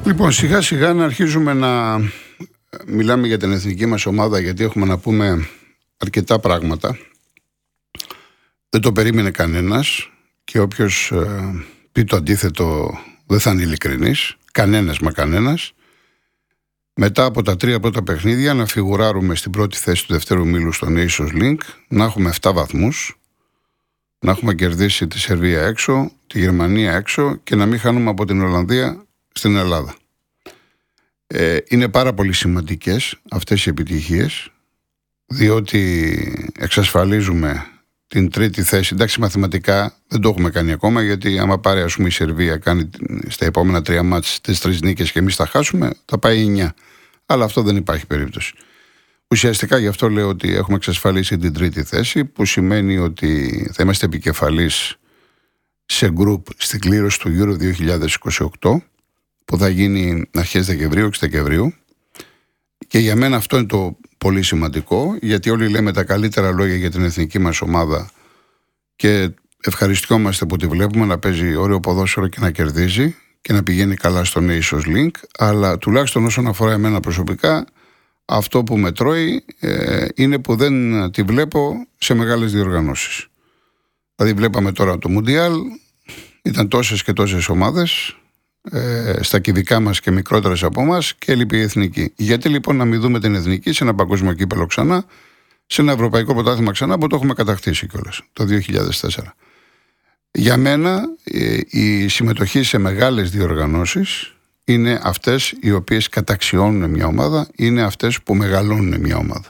Λοιπόν, σιγά σιγά να αρχίζουμε να μιλάμε για την εθνική μας ομάδα, γιατί έχουμε να πούμε αρκετά πράγματα. Δεν το περίμενε κανένας και όποιος πει το αντίθετο δεν θα είναι ειλικρινής. Κανένας. Μετά από τα 3 πρώτα παιχνίδια να φιγουράρουμε στην πρώτη θέση του δευτέρου ομίλου στο Nations League, να έχουμε 7 βαθμούς, να έχουμε κερδίσει τη Σερβία έξω, τη Γερμανία έξω και να μην χάνουμε από την Ολλανδία στην Ελλάδα. Είναι πάρα πολύ σημαντικές αυτές οι επιτυχίες, διότι εξασφαλίζουμε την τρίτη θέση. Εντάξει, μαθηματικά δεν το έχουμε κάνει ακόμα, γιατί άμα πάρει ας πούμε η Σερβία, κάνει στα επόμενα 3 μάτς τις 3 νίκες και εμείς τα χάσουμε, θα πάει 9. Αλλά αυτό δεν υπάρχει περίπτωση. Ουσιαστικά γι' αυτό λέω ότι έχουμε εξασφαλίσει την τρίτη θέση, που σημαίνει ότι θα είμαστε επικεφαλής σε γκρουπ στην κλήρωση του Euro 2028, που θα γίνει αρχές Δεκεμβρίου, 6 Δεκεμβρίου. Και για μένα αυτό είναι το πολύ σημαντικό, γιατί όλοι λέμε τα καλύτερα λόγια για την εθνική μας ομάδα και ευχαριστιόμαστε που τη βλέπουμε να παίζει ωραίο ποδόσφαιρο και να κερδίζει και να πηγαίνει καλά στο Nations League, αλλά τουλάχιστον όσον αφορά εμένα προσωπικά, αυτό που με τρώει είναι που δεν τη βλέπω σε μεγάλες διοργανώσεις. Δηλαδή βλέπαμε τώρα το Μουντιάλ, ήταν τόσες και τόσες ομάδες, στα κυβικά μας και μικρότερες από μας, και έλειπε η εθνική. Γιατί λοιπόν να μην δούμε την εθνική σε ένα παγκόσμιο κύπελο ξανά, σε ένα ευρωπαϊκό πρωτάθλημα ξανά, που το έχουμε κατακτήσει κιόλας το 2004. Για μένα η συμμετοχή σε μεγάλες διοργανώσεις είναι αυτές οι οποίες καταξιώνουν μια ομάδα, είναι αυτές που μεγαλώνουν μια ομάδα.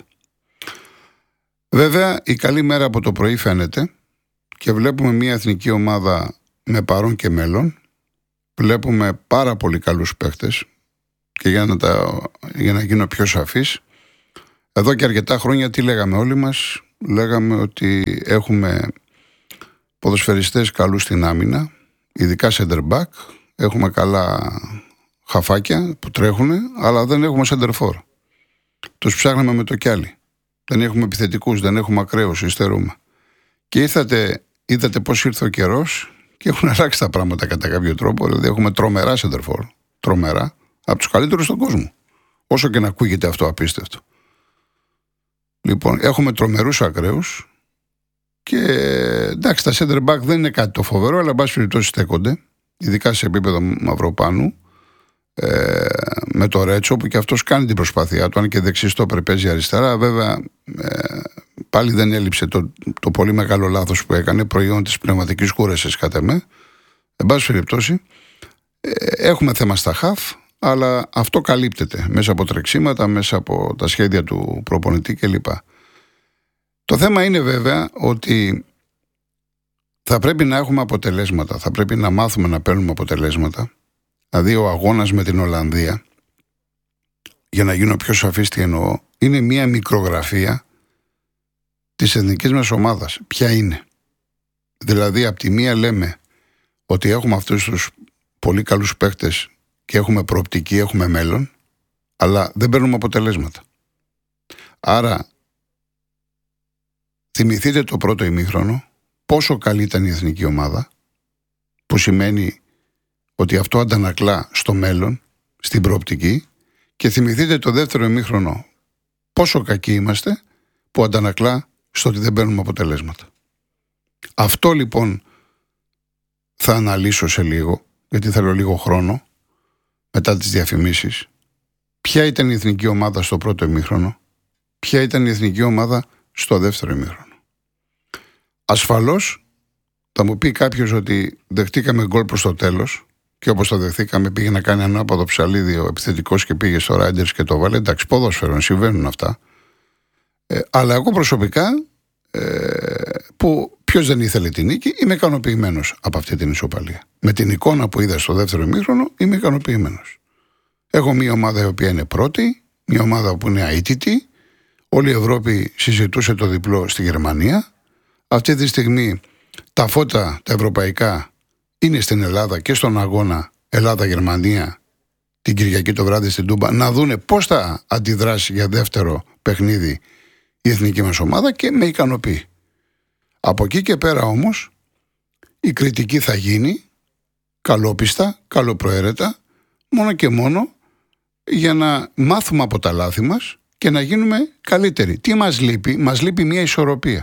Βέβαια η καλή μέρα από το πρωί φαίνεται και βλέπουμε μια εθνική ομάδα με παρόν και μέλλον. Βλέπουμε πάρα πολύ καλούς παίχτες, και για να γίνω πιο σαφής, εδώ και αρκετά χρόνια τι λέγαμε όλοι μας? Λέγαμε ότι έχουμε ποδοσφαιριστές καλούς στην άμυνα, ειδικά center back, έχουμε καλά χαφάκια που τρέχουν, αλλά δεν έχουμε center for. Τους ψάχναμε με το κιάλι. Δεν έχουμε επιθετικούς, δεν έχουμε ακραίους, υστερούμε. Και είδατε πώς ήρθε ο καιρός και έχουν αλλάξει τα πράγματα κατά κάποιο τρόπο. Δηλαδή έχουμε τρομερά center for. Τρομερά. Από τους καλύτερους στον κόσμο. Όσο και να ακούγεται αυτό απίστευτο. Λοιπόν, έχουμε τρομερούς ακραίους. Και εντάξει, τα center back δεν είναι κάτι το φοβερό, αλλά εν πάση περιπτώσει στέκονται. Ειδικά σε επίπεδο Μαυροπάνου. Με το Ρέτσο, που και αυτός κάνει την προσπάθειά του, αν και δεξί στόπερ παίζει αριστερά. Βέβαια πάλι δεν έλειψε το πολύ μεγάλο λάθος που έκανε, προϊόν της πνευματικής κούρασης κατά με. Εν πάση περιπτώσει έχουμε θέμα στα χαφ, αλλά αυτό καλύπτεται μέσα από τρεξίματα, μέσα από τα σχέδια του προπονητή κλπ. Το θέμα είναι βέβαια ότι θα πρέπει να έχουμε αποτελέσματα, θα πρέπει να μάθουμε να παίρνουμε αποτελέσματα. Δηλαδή ο αγώνας με την Ολλανδία, για να γίνω πιο σαφής τι εννοώ, είναι μια μικρογραφία της εθνικής μας ομάδας. Ποια είναι? Δηλαδή από τη μία λέμε ότι έχουμε αυτούς τους πολύ καλούς παίκτες και έχουμε προοπτική, έχουμε μέλλον, αλλά δεν παίρνουμε αποτελέσματα. Άρα θυμηθείτε το πρώτο ημίχρονο, πόσο καλή ήταν η εθνική ομάδα, που σημαίνει ότι αυτό αντανακλά στο μέλλον, στην προοπτική, και θυμηθείτε το δεύτερο ημίχρονο πόσο κακοί είμαστε, που αντανακλά στο ότι δεν παίρνουμε αποτελέσματα. Αυτό λοιπόν θα αναλύσω σε λίγο, γιατί θέλω λίγο χρόνο μετά τις διαφημίσεις. Ποια ήταν η εθνική ομάδα στο πρώτο ημίχρονο, ποια ήταν η εθνική ομάδα στο δεύτερο ημίχρονο. Ασφαλώς θα μου πει κάποιος ότι δεχτήκαμε γκολ προς το τέλος, και όπως το δεχθήκαμε πήγε να κάνει ανάποδο ψαλίδι ο επιθετικός και πήγε στο Ράιντερς και το βάλε. Εντάξει, ποδόσφαιρο, συμβαίνουν αυτά. Αλλά εγώ προσωπικά, που ποιος δεν ήθελε την νίκη, είμαι ικανοποιημένος από αυτή την ισοπαλία. Με την εικόνα που είδα στο δεύτερο ημίχρονο είμαι ικανοποιημένος. Έχω μια ομάδα η οποία είναι πρώτη, μια ομάδα που είναι αίτητη. Όλη η Ευρώπη συζητούσε το διπλό στη Γερμανία. Αυτή τη στιγμή τα φώτα τα ευρωπαϊκά είναι στην Ελλάδα και στον αγώνα Ελλάδα-Γερμανία την Κυριακή το βράδυ στην Τούμπα, να δούνε πώς θα αντιδράσει για δεύτερο παιχνίδι η εθνική μας ομάδα, και με ικανοποιεί. Από εκεί και πέρα όμως η κριτική θα γίνει καλόπιστα, καλοπροαίρετα, μόνο και μόνο για να μάθουμε από τα λάθη μας και να γίνουμε καλύτεροι. Τι μας λείπει? Μας λείπει μια ισορροπία.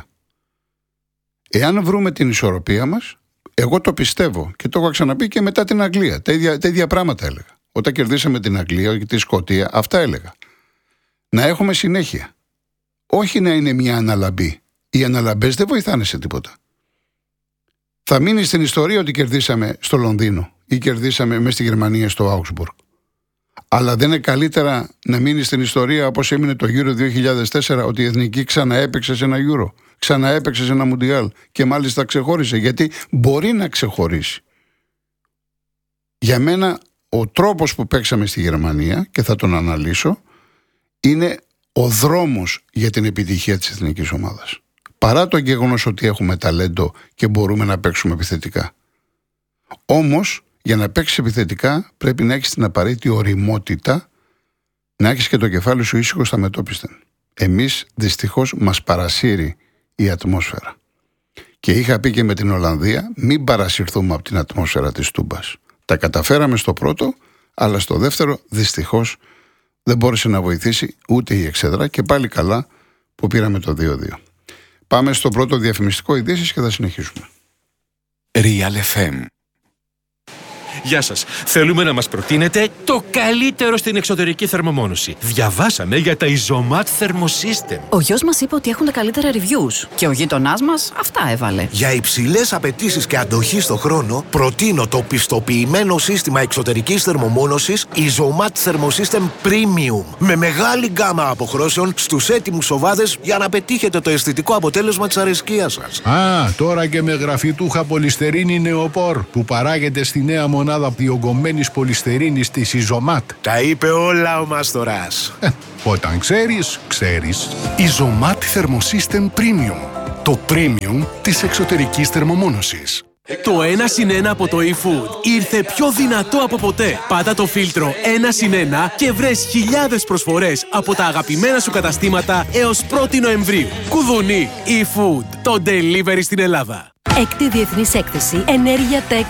Εάν βρούμε την ισορροπία μας, εγώ το πιστεύω και το έχω ξαναπεί και μετά την Αγγλία. Τα ίδια πράγματα έλεγα. Όταν κερδίσαμε την Αγγλία και τη Σκωτία, αυτά έλεγα. Να έχουμε συνέχεια. Όχι να είναι μια αναλαμπή. Οι αναλαμπές δεν βοηθάνε σε τίποτα. Θα μείνει στην ιστορία ότι κερδίσαμε στο Λονδίνο ή κερδίσαμε μέσα στη Γερμανία στο Augsburg. Αλλά δεν είναι καλύτερα να μείνει στην ιστορία όπως έμεινε το Euro 2004, ότι η Εθνική ξαναέπαιξε σε ένα Euro, ξαναέπαιξε σε ένα Μουντιάλ και μάλιστα ξεχώρισε, γιατί μπορεί να ξεχωρίσει. Για μένα ο τρόπος που παίξαμε στη Γερμανία, και θα τον αναλύσω, είναι ο δρόμος για την επιτυχία της εθνικής ομάδας. Παρά το γεγονός ότι έχουμε ταλέντο και μπορούμε να παίξουμε επιθετικά. Όμως, για να παίξεις επιθετικά πρέπει να έχεις την απαραίτητη ωριμότητα, να έχεις και το κεφάλι σου ήσυχο στα μετώπισθεν. Εμείς δυστυχώς μας παρασύρει η ατμόσφαιρα. Και είχα πει και με την Ολλανδία, μην παρασυρθούμε από την ατμόσφαιρα της Τούμπας. Τα καταφέραμε στο πρώτο, αλλά στο δεύτερο δυστυχώς δεν μπόρεσε να βοηθήσει ούτε η εξέδρα, και πάλι καλά που πήραμε το 2-2. Πάμε στο πρώτο διαφημιστικό ειδήσεις και θα συνεχίσουμε. Real FM. Γεια σας. Θέλουμε να μας προτείνετε το καλύτερο στην εξωτερική θερμομόνωση. Διαβάσαμε για τα Isomat Thermosystem. Ο γιος μας είπε ότι έχουν τα καλύτερα reviews και ο γείτονάς μας αυτά έβαλε. Για υψηλές απαιτήσεις και αντοχή στο χρόνο, προτείνω το πιστοποιημένο σύστημα εξωτερικής θερμομόνωσης Isomat Thermosystem Premium. Με μεγάλη γκάμα αποχρώσεων στους έτοιμους σοβάδες για να πετύχετε το αισθητικό αποτέλεσμα της αρεσκίας σας. Τώρα και με γραφιτούχα πολυστερίνη νεοπόρ που παράγεται στη νέα μονάδα διογκωμένης πολυστερίνης της Isomat. Τα είπε όλα ο Μάστορας. Όταν ξέρεις, ξέρεις. Isomat Thermosystem Premium. Το premium της εξωτερικής θερμομόνωσης. Το 1+1 από το eFood ήρθε πιο δυνατό από ποτέ. Πάτα το φίλτρο 1+1 και βρες χιλιάδες προσφορές από τα αγαπημένα σου καταστήματα έως 1η Νοεμβρίου. Κουδουνί eFood, το delivery στην Ελλάδα. Έκτη Διεθνής Έκθεση Ενέργεια Tech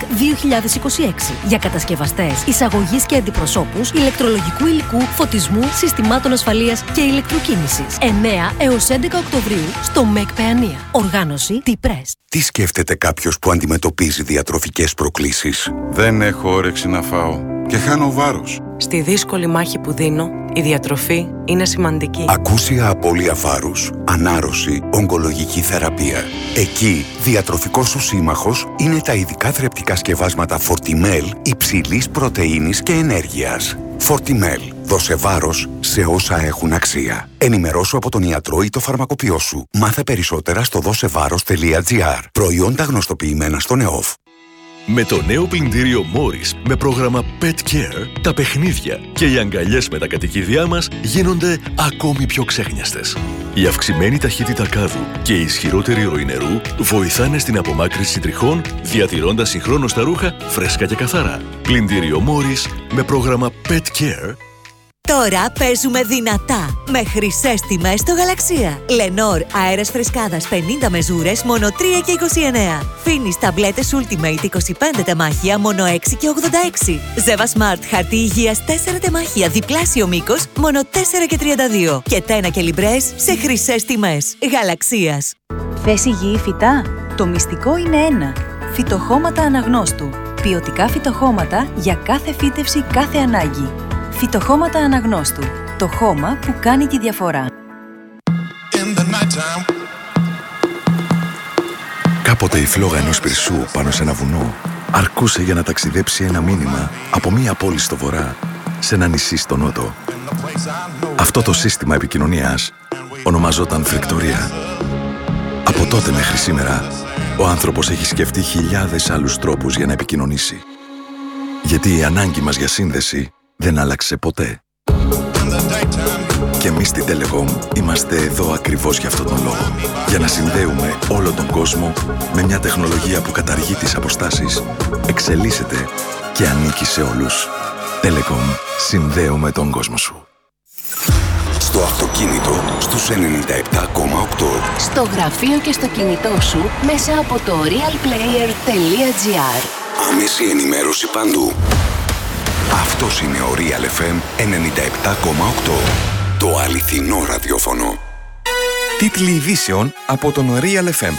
2026 για κατασκευαστές, εισαγωγής και αντιπροσώπους ηλεκτρολογικού υλικού, φωτισμού, συστημάτων ασφαλείας και ηλεκτροκίνησης. 9 έως 11 Οκτωβρίου στο ΜΕΚ Παιανία. Οργάνωση T-Press. Τι σκέφτεται κάποιος που αντιμετωπίζει διατροφικές προκλήσεις? Δεν έχω όρεξη να φάω και χάνω βάρος. Στη δύσκολη μάχη που δίνω, η διατροφή είναι σημαντική. Ακούσια απώλεια βάρους, ανάρρωση, ογκολογική θεραπεία. Εκεί, διατροφικός σου σύμμαχος είναι τα ειδικά θρεπτικά σκευάσματα Fortimel υψηλής πρωτεΐνης και ενέργειας. Fortimel. Δώσε βάρος σε όσα έχουν αξία. Ενημερώσου από τον ιατρό ή το φαρμακοποιό σου. Μάθε περισσότερα στο δώσεβάρος.gr. Προϊόντα γνωστοποιημένα στον ΕΟΦ. Με το νέο πλυντήριο Morris με πρόγραμμα Pet Care, τα παιχνίδια και οι αγκαλιές με τα κατοικίδια μας γίνονται ακόμη πιο ξέχνιαστες. Η αυξημένη ταχύτητα κάδου και η ισχυρότερη ροή νερού βοηθάνε στην απομάκρυνση τριχών, διατηρώντας συγχρόνως τα ρούχα φρέσκα και καθαρά. Πλυντήριο Morris με πρόγραμμα Pet Care. Τώρα παίζουμε δυνατά με χρυσές τιμές στο Γαλαξία. Lenor αέρας φρεσκάδας 50 μεζούρες μόνο 3,29. Φίνις ταμπλέτες Ultimate 25 τεμάχια μόνο 6,86. Zeva Smart χαρτί υγείας 4 τεμάχια διπλάσιο μήκος μόνο 4,32. Και τένα και λιμπρές σε χρυσές τιμές. Γαλαξίας. Θες υγιή φυτά? Το μυστικό είναι ένα. Φυτοχώματα Αναγνώστου. Ποιοτικά φυτοχώματα για κάθε φύτευση, κάθε ανάγκη. Φυτοχώματα Αναγνώστου. Το χώμα που κάνει τη διαφορά. Κάποτε η φλόγα ενός πυρσού πάνω σε ένα βουνό αρκούσε για να ταξιδέψει ένα μήνυμα από μία πόλη στο βορρά σε ένα νησί στο νότο. Αυτό το σύστημα επικοινωνίας ονομαζόταν φρικτορία. Από τότε μέχρι σήμερα, ο άνθρωπος έχει σκεφτεί χιλιάδες άλλους τρόπους για να επικοινωνήσει. Γιατί η ανάγκη μας για σύνδεση δεν άλλαξε ποτέ. Και εμείς στην Telecom είμαστε εδώ ακριβώς για αυτόν τον λόγο. Για να συνδέουμε όλο τον κόσμο με μια τεχνολογία που καταργεί τις αποστάσεις, εξελίσσεται και ανήκει σε όλους. Telecom. Συνδέουμε τον κόσμο σου. Στο αυτοκίνητο στους 97,8. Στο γραφείο και στο κινητό σου μέσα από το realplayer.gr. Άμεση ενημέρωση παντού. Αυτός είναι ο Real FM 97,8. Το αληθινό ραδιόφωνο. Τίτλοι ειδήσεων από τον Real FM.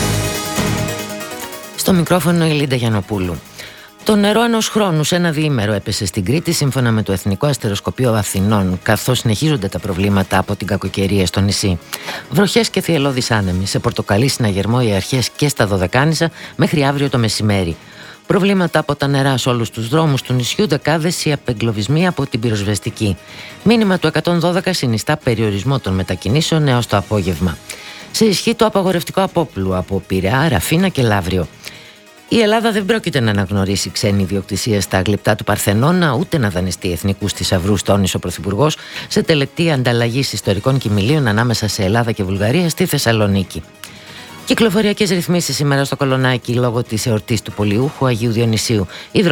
Στο μικρόφωνο η Λίντα Γιαννοπούλου. Το νερό ενός χρόνου σε ένα διήμερο έπεσε στην Κρήτη σύμφωνα με το Εθνικό Αστεροσκοπείο Αθηνών, καθώς συνεχίζονται τα προβλήματα από την κακοκαιρία στο νησί. Βροχές και θυελλώδεις άνεμοι, σε πορτοκαλί συναγερμό οι αρχές και στα Δωδεκάνησα μέχρι αύριο το μεσημέρι. Προβλήματα από τα νερά σε όλους τους δρόμους του νησιού, δεκάδες οι απεγκλωβισμοί από την πυροσβεστική. Μήνυμα του 112 συνιστά περιορισμό των μετακινήσεων έως το απόγευμα. Σε ισχύ το απαγορευτικό απόπλου από Πειραιά, Ραφίνα και Λαύριο. Η Ελλάδα δεν πρόκειται να αναγνωρίσει ξένη ιδιοκτησία στα γλυπτά του Παρθενώνα, ούτε να δανειστεί εθνικούς θησαυρούς, τόνισε ο Πρωθυπουργός σε τελετή ανταλλαγής ιστορικών κοιμηλίων ανάμεσα σε Ελλάδα και Βουλγαρία στη Θεσσαλονίκη. Κυκλοφοριακές ρυθμίσεις σήμερα στο Κολονάκι λόγω της εορτής του Πολιούχου Αγίου Διονυσίου.